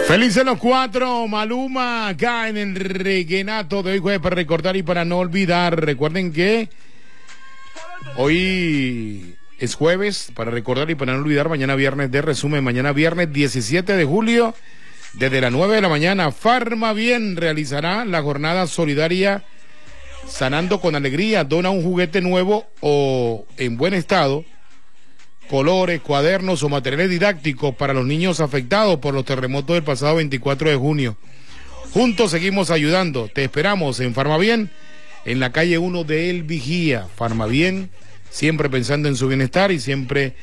Felices los cuatro, Maluma, acá en el Reguenato de hoy jueves para recordar y para no olvidar. Recuerden que hoy es jueves para recordar y para no olvidar. Mañana viernes de resumen, mañana viernes 17 de julio, desde las 9 de la mañana, Farmavien realizará la jornada solidaria Sanando con Alegría. Dona un juguete nuevo o en buen estado, colores, cuadernos o materiales didácticos para los niños afectados por los terremotos del pasado 24 de junio. Juntos seguimos ayudando. Te esperamos en Farmavien, en la calle 1 de El Vigía. Farmavien, siempre pensando en su bienestar y siempre